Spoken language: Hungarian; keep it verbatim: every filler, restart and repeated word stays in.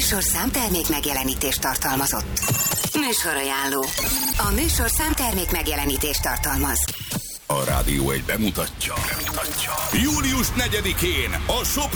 műsorszám termék megjelenítést tartalmazott. Műsorajánló. A műsorszám termék megjelenítést tartalmaz. A Rádió egy bemutatja. bemutatja. július negyedikén a Sopron